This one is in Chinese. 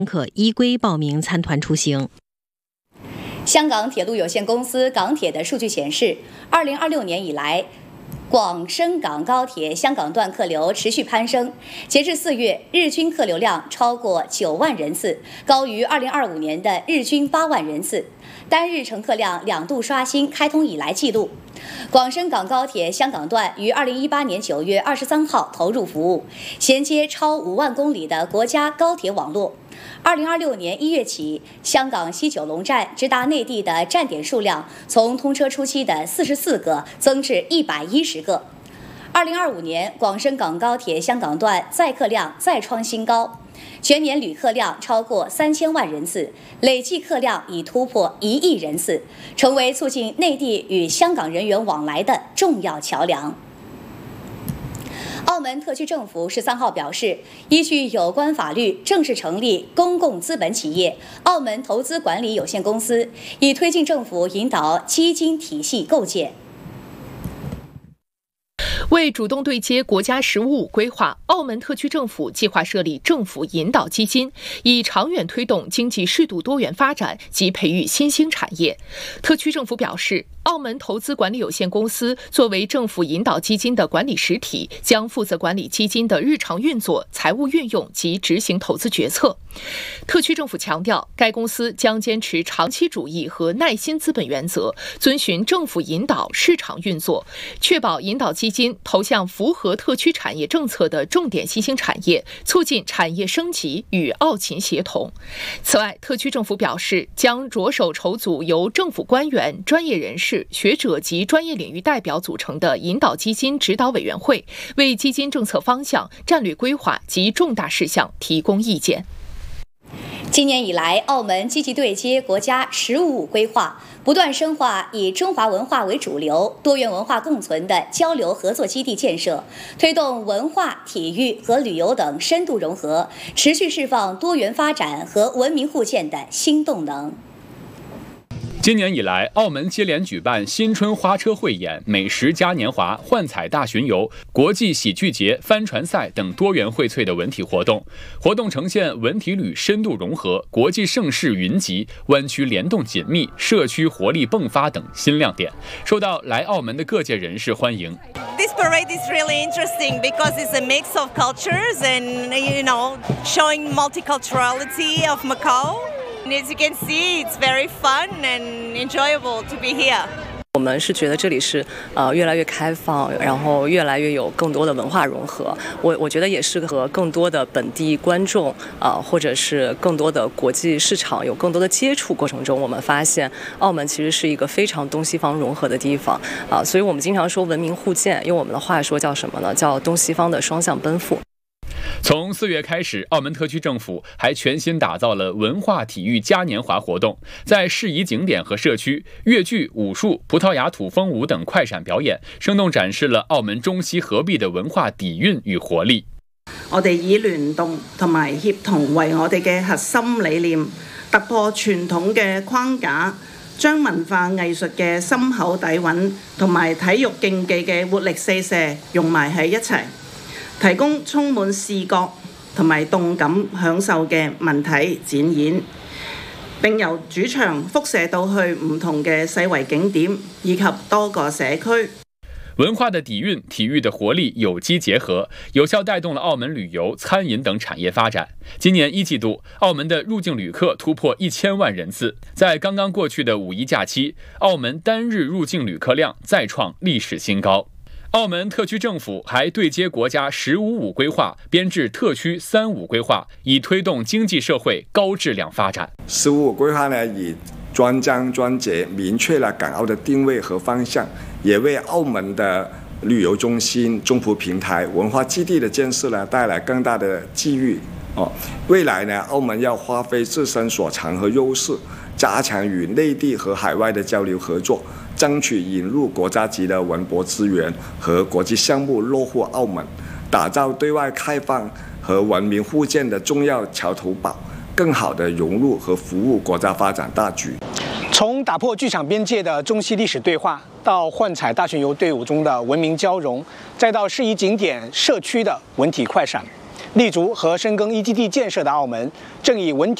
可依规报名参团出行。 香港铁路有限公司港铁的数据显示，2026年以来，广深港高铁香港段客流持续攀升，截至4月，日均客流量超过9万人次，高于2025年的日均8万人次，单日乘客量2度刷新开通以来纪录。广深港高铁香港段于2018年9月23号投入服务，衔接超5万公里的国家高铁网络。2026年1月起，香港西九龙站直达内地的站点数量从通车初期的44个增至110个。2025年，广深港高铁香港段载客量再创新高，全年旅客量超过3000万人次，累计客量已突破1亿人次，成为促进内地与香港人员往来的重要桥梁。澳门特区政府13号表示，依据有关法律，正式成立公共资本企业澳门投资管理有限公司，以推进政府引导基金体系构建。 为主动对接国家“十五五”规划，澳门特区政府计划设立政府引导基金，以长远推动经济适度多元发展及培育新兴产业。特区政府表示，澳门投资管理有限公司作为政府引导基金的管理实体，将负责管理基金的日常运作、财务运用及执行投资决策。特区政府强调，该公司将坚持长期主义和耐心资本原则，遵循政府引导市场运作，确保引导基金投向符合特区产业政策的重点新兴产业，促进产业升级与澳勤协同。此外，特区政府表示，将着手筹组由政府官员、专业人士、学者及专业领域代表组成的引导基金指导委员会，为基金政策方向、战略规划及重大事项提供意见。 今年以来，澳门积极对接国家“十五五”规划，不断深化以中华文化为主流、多元文化共存的交流合作基地建设，推动文化、体育和旅游等深度融合，持续释放多元发展和文明互鉴的新动能。 今年以来，澳门接连举办新春花车汇演、美食嘉年华、幻彩大巡游、国际喜剧节、帆船赛等多元荟萃的文体活动。活动呈现文体旅深度融合、国际盛事云集、湾区联动紧密、社区活力迸发等新亮点，受到来澳门的各界人士欢迎。 This parade is really interesting because it's a mix of cultures and, showing multiculturality of Macau.As you can see, it's very fun and enjoyable to be here. 我们是觉得这里是越来越开放，然后越来越有更多的文化融合。我觉得也是和更多的本地观众或者是更多的国际市场有更多的接触过程中，我们发现澳门其实是一个非常东西方融合的地方所以我们经常说文明互鉴，用我们的话说叫什么呢？叫东西方的双向奔赴。 从4月开始，澳门特区政府还全新打造了文化体育嘉年华活动，在适宜景点和社区，粤剧、武术、葡萄牙土风舞等快闪表演，生动展示了澳門中西合璧的文化底蕴與活力。 我哋以聯動同埋協同為我哋嘅核心理念，突破傳統嘅框架，將文化藝術嘅深厚底蘊同埋體育競技嘅活力四射融埋喺一齊。提供充滿視覺同埋動感享受嘅文體展演，並由主場輻射到去唔同嘅世遺景點以及多個社區。 文化的底蕴、体育的活力有機結合，有效帶動了澳門旅遊、餐飲等產業發展。今年1季度，澳門的入境旅客突破1000萬人次。在剛剛過去的五一假期，澳門單日入境旅客量再創歷史新高。澳門特區政府還對接國家“15五”規劃，編制特區“3五”規劃，以推動經濟社會高質量發展。 “15五”規劃呢，以專章專節明確了港澳的定位和方向，也為澳門的旅遊中心、中葡平台、文化基地的建設呢帶來更大的機遇。未來呢，澳門要發揮自身所長和優勢，加強與內地和海外的交流合作，爭取引入國家級的文博資源和國際項目落戶澳門，打造對外開放和文明互鑑的重要橋頭堡，更好地融入和服務國家發展大局。 從打破劇場邊界的中西歷史對話，到幻彩大巡遊隊伍中的文明交融，再到適宜景點社區的文體快閃， 立足和深耕 ETT 建设的澳门，正以文体